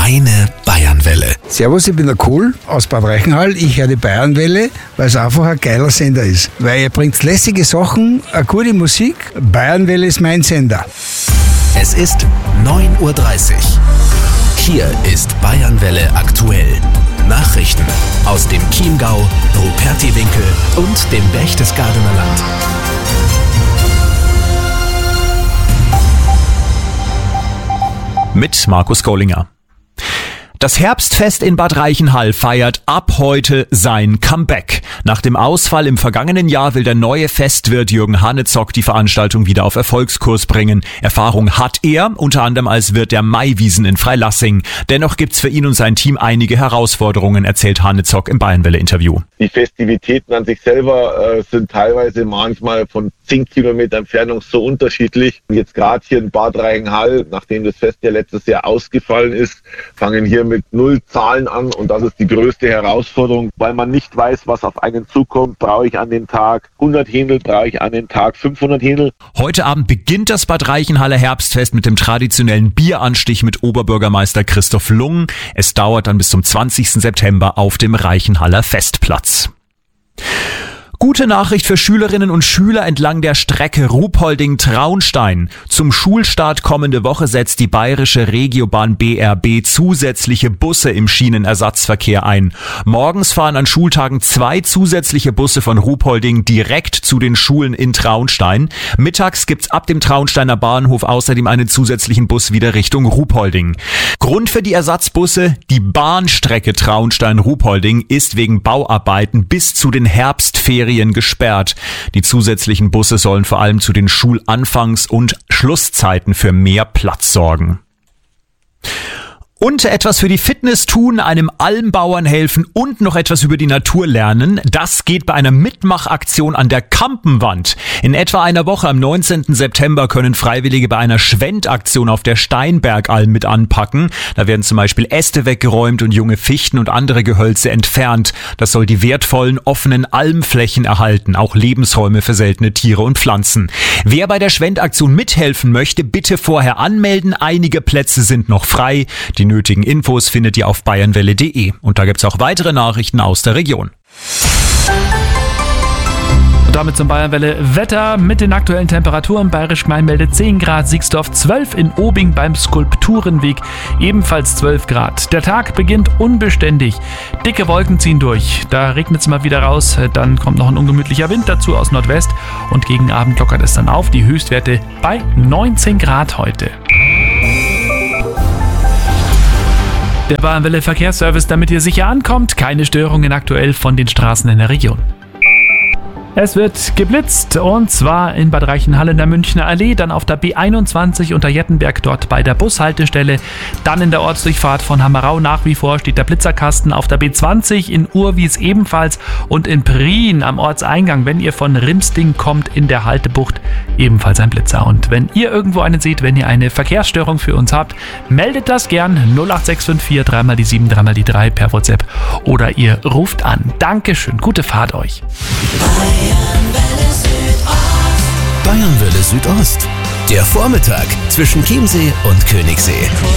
Deine Bayernwelle. Servus, ich bin der Kohl aus Bad Reichenhall. Ich höre die Bayernwelle, weil es einfach ein geiler Sender ist. Weil ihr bringt lässige Sachen, eine gute Musik. Bayernwelle ist mein Sender. Es ist 9:30 Uhr. Hier ist Bayernwelle aktuell. Nachrichten aus dem Chiemgau, Rupertiwinkel und dem Berchtesgadener Land. Mit Markus Gollinger. Das Herbstfest in Bad Reichenhall feiert ab heute sein Comeback. Nach dem Ausfall im vergangenen Jahr will der neue Festwirt Jürgen Hanezock die Veranstaltung wieder auf Erfolgskurs bringen. Erfahrung hat er, unter anderem als Wirt der Maiwiesen in Freilassing. Dennoch gibt's für ihn und sein Team einige Herausforderungen, erzählt Hanezock im Bayernwelle-Interview. Die Festivitäten an sich selber sind teilweise manchmal von 10 Kilometer Entfernung so unterschiedlich. Jetzt gerade hier in Bad Reichenhall, nachdem das Fest ja letztes Jahr ausgefallen ist, fangen hier mit 0 Zahlen an und das ist die größte Herausforderung, weil man nicht weiß, was auf einen zukommt. Brauche ich an den Tag 100 Händel, brauche ich an den Tag 500 Händel? Heute Abend beginnt das Bad Reichenhaller Herbstfest mit dem traditionellen Bieranstich mit Oberbürgermeister Christoph Lung. Es dauert dann bis zum 20. September auf dem Reichenhaller Festplatz. Gute Nachricht für Schülerinnen und Schüler entlang der Strecke Ruhpolding-Traunstein. Zum Schulstart kommende Woche setzt die bayerische Regiobahn BRB zusätzliche Busse im Schienenersatzverkehr ein. Morgens fahren an Schultagen 2 zusätzliche Busse von Ruhpolding direkt zu den Schulen in Traunstein. Mittags gibt's ab dem Traunsteiner Bahnhof außerdem einen zusätzlichen Bus wieder Richtung Ruhpolding. Grund für die Ersatzbusse: die Bahnstrecke Traunstein-Ruhpolding ist wegen Bauarbeiten bis zu den Herbstferien gesperrt. Die zusätzlichen Busse sollen vor allem zu den Schulanfangs- und Schlusszeiten für mehr Platz sorgen. Und etwas für die Fitness tun, einem Almbauern helfen und noch etwas über die Natur lernen. Das geht bei einer Mitmachaktion an der Kampenwand. In etwa einer Woche am 19. September können Freiwillige bei einer Schwendaktion auf der Steinbergalm mit anpacken. Da werden zum Beispiel Äste weggeräumt und junge Fichten und andere Gehölze entfernt. Das soll die wertvollen offenen Almflächen erhalten, auch Lebensräume für seltene Tiere und Pflanzen. Wer bei der Schwendaktion mithelfen möchte, bitte vorher anmelden. Einige Plätze sind noch frei. Die nötigen Infos findet ihr auf bayernwelle.de. Und da gibt's auch weitere Nachrichten aus der Region. Und damit zum Bayernwelle Wetter mit den aktuellen Temperaturen. Bayerisch Gmein meldet 10 Grad, Siegsdorf 12, in Obing beim Skulpturenweg ebenfalls 12 Grad. Der Tag beginnt unbeständig. Dicke Wolken ziehen durch. Da regnet es mal wieder raus. Dann kommt noch ein ungemütlicher Wind dazu aus Nordwest. Und gegen Abend lockert es dann auf. Die Höchstwerte bei 19 Grad heute. Der Bayernwelle Verkehrsservice, damit ihr sicher ankommt. Keine Störungen aktuell von den Straßen in der Region. Es wird geblitzt und zwar in Bad Reichenhall in der Münchner Allee, dann auf der B21 unter Jettenberg dort bei der Bushaltestelle, dann in der Ortsdurchfahrt von Hammerau nach wie vor steht der Blitzerkasten, auf der B20 in Urwies ebenfalls und in Prien am Ortseingang, wenn ihr von Rimsting kommt in der Haltebucht, ebenfalls ein Blitzer. Und wenn ihr irgendwo einen seht, wenn ihr eine Verkehrsstörung für uns habt, meldet das gern 08654 3 die 7 3 die 3 per WhatsApp oder ihr ruft an. Dankeschön, gute Fahrt euch. Bayernwelle Südost. Der Vormittag zwischen Chiemsee und Königssee.